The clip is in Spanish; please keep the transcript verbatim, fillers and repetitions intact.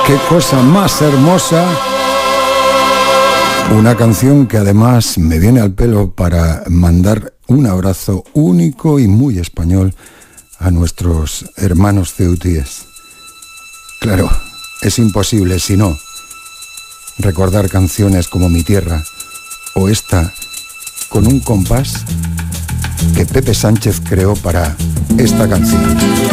Qué cosa más hermosa. Una canción que además me viene al pelo para mandar un abrazo único y muy español a nuestros hermanos ceutíes. Claro, es imposible si no recordar canciones como Mi Tierra o esta con un compás que Pepe Sánchez creó para esta canción.